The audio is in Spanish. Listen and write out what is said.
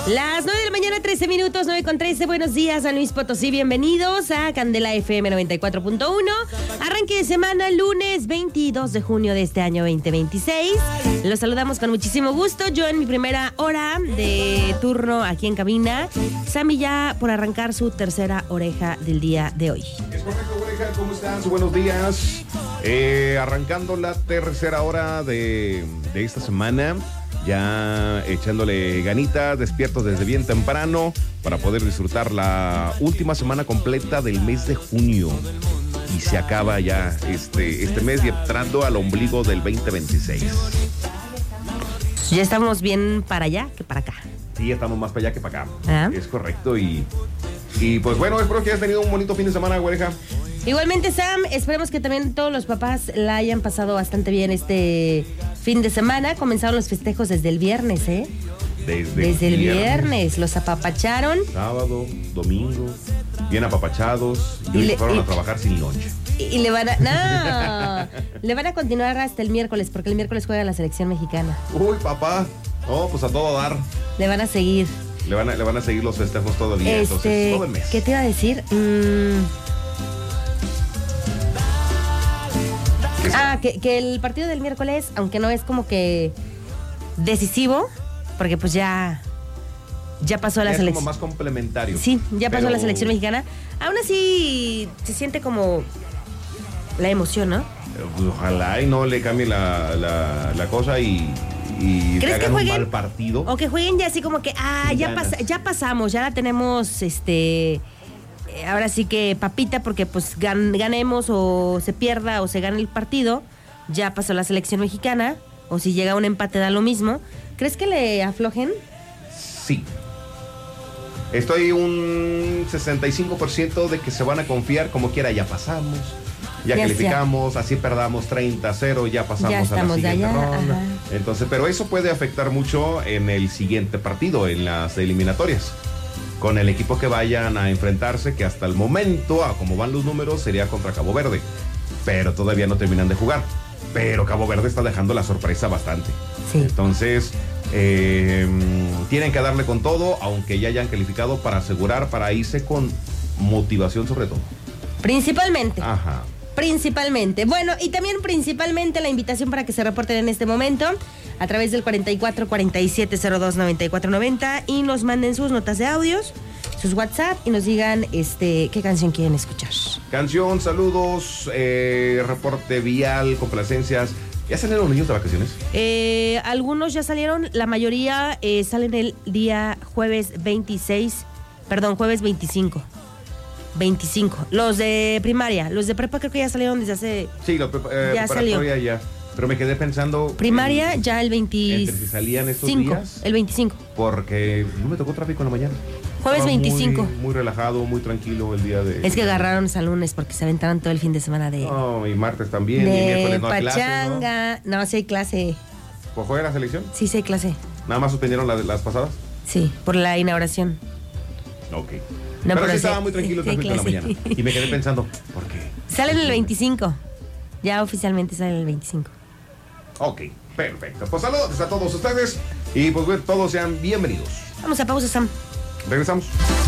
Las 9 de la mañana, 13 minutos, 9:13. Buenos días, San Luis Potosí. Bienvenidos a Candela FM 94.1. Arranque de semana, lunes 22 de junio de este año 2026. Los saludamos con muchísimo gusto. Yo en mi primera hora de turno aquí en cabina. Sammy ya por arrancar su tercera oreja del día de hoy. Es correcto, oreja. ¿Cómo estás? Buenos días. Arrancando la tercera hora de esta semana. Ya echándole ganitas, despiertos desde bien temprano para poder disfrutar la última semana completa del mes de junio. Y se acaba ya este mes y entrando al ombligo del 2026. Ya estamos bien para allá que para acá. Sí, estamos más para allá que para acá. ¿Ah? Es correcto. Y pues bueno, espero que hayas tenido un bonito fin de semana, güereja. Igualmente, Sam, esperemos que también todos los papás la hayan pasado bastante bien este fin de semana. Comenzaron los festejos desde el viernes, ¿eh? Desde el viernes. Los apapacharon. Sábado, domingo, bien apapachados. Y fueron a trabajar sin lonche. Y le van a... No, le van a continuar hasta el miércoles, porque el miércoles juega la selección mexicana. Uy, papá. No, pues a todo dar. Le van a seguir. Le van a seguir los festejos todo el día, entonces, todo el mes. ¿Qué te iba a decir? Que el partido del miércoles, aunque no es como que decisivo, porque pues ya pasó la selección. Es como más complementario. Sí, ya pasó la selección mexicana. Aún así se siente como la emoción, ¿no? Ojalá y no le cambie la cosa y ¿crees que jueguen un mal partido? O que jueguen ya así como que, ya pasamos, ya la tenemos, ahora sí que papita, porque pues ganemos o se pierda o se gane el partido, ya pasó la selección mexicana, o si llega un empate da lo mismo. ¿Crees que le aflojen? Sí. Estoy un 65% de que se van a confiar como quiera, ya pasamos, ya calificamos, así perdamos 30-0, ya pasamos a la siguiente ronda. Entonces, pero eso puede afectar mucho en el siguiente partido, en las eliminatorias. Con el equipo que vayan a enfrentarse, que hasta el momento, a como van los números, sería contra Cabo Verde. Pero todavía no terminan de jugar. Pero Cabo Verde está dejando la sorpresa bastante. Sí. Entonces, tienen que darle con todo, aunque ya hayan calificado, para asegurar, para irse con motivación sobre todo. Principalmente. Ajá. Principalmente. Bueno, y también principalmente la invitación para que se reporten en este momento a través del 44 47 02 94 90 y nos manden sus notas de audios, sus WhatsApp y nos digan qué canción quieren escuchar. Canción, saludos, reporte vial, complacencias. ¿Ya salieron los niños de vacaciones? Algunos ya salieron, la mayoría salen el día jueves 25. Los de primaria, los de prepa creo que ya salieron desde hace... Sí, los ya salió. Ya. Pero me quedé pensando... Primaria ya el 25. Entre si salían estos días. El 25. Porque no me tocó tráfico en la mañana. Jueves Estaba 25. Muy relajado, muy tranquilo el día de... Es que agarraron hasta lunes porque se aventaron todo el fin de semana de... No, y martes también, y miércoles no hay pachanga. clase, ¿no? No, sí hay clase. ¿Pues juega la selección? Sí hay clase. ¿Nada más suspendieron las pasadas? Sí, por la inauguración. Ok. No, pero sí estaba muy tranquilo el tráfico en la mañana. Y me quedé pensando, ¿por qué? Salen el 25. Ya oficialmente salen el 25. Ok, perfecto. Pues saludos a todos ustedes y pues todos sean bienvenidos. Vamos a pausa, Sam. Regresamos.